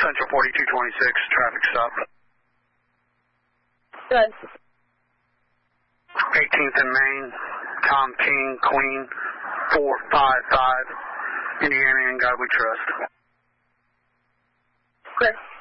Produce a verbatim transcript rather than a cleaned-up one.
Central forty-two twenty-six, traffic stop. Good. eighteenth and Main, Tom King, Queen, four five five, Indiana and God We Trust. Chris.